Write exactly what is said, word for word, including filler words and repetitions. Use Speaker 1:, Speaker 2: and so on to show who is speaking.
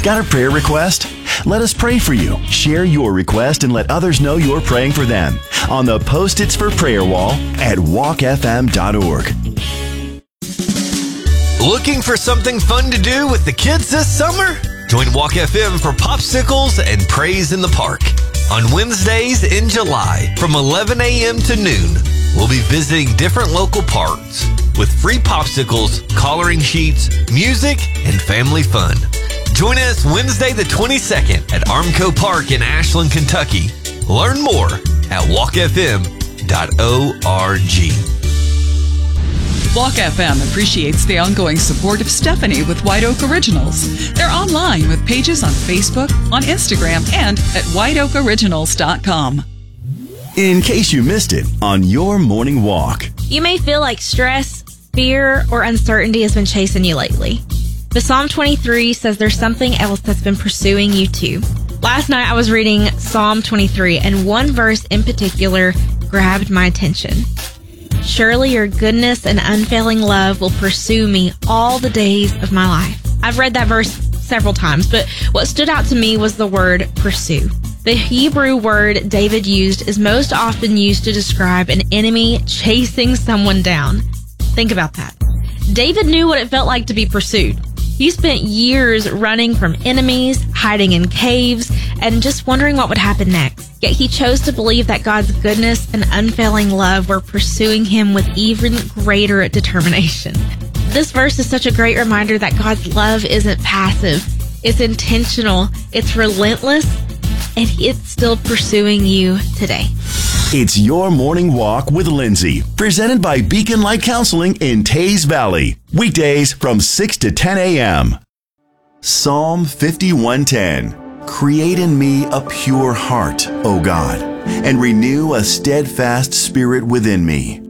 Speaker 1: Got a prayer request? Let us pray for you. Share your request and let others know you're praying for them on the Post-its for Prayer wall at walk f m dot org.
Speaker 2: Looking for something fun to do with the kids this summer? Join Walk F M for popsicles and praise in the park. On Wednesdays in July from eleven a.m. to noon, we'll be visiting different local parks with free popsicles, coloring sheets, music, and family fun. Join us Wednesday the twenty-second at Armco Park in Ashland, Kentucky. Learn more at walk f m dot org.
Speaker 3: Walk F M appreciates the ongoing support of Stephanie with White Oak Originals. They're online with pages on Facebook, on Instagram, and at white oak originals dot com.
Speaker 1: In case you missed it on your morning walk.
Speaker 4: You may feel like stress, fear, or uncertainty has been chasing you lately. But Psalm twenty-three says there's something else that's been pursuing you too. Last night I was reading Psalm twenty-three, and one verse in particular grabbed my attention. Surely your goodness and unfailing love will pursue me all the days of my life. I've read that verse several times, but what stood out to me was the word pursue. The Hebrew word David used is most often used to describe an enemy chasing someone down. Think about that. David knew what it felt like to be pursued. He spent years running from enemies, hiding in caves, and just wondering what would happen next. Yet he chose to believe that God's goodness and unfailing love were pursuing him with even greater determination. This verse is such a great reminder that God's love isn't passive. It's intentional, it's relentless, and it's still pursuing you today.
Speaker 1: It's Your Morning Walk with Lindsay, presented by Beacon Light Counseling in Tays Valley. Weekdays from six to ten a.m. Psalm fifty-one ten. Create in me a pure heart, O God, and renew a steadfast spirit within me.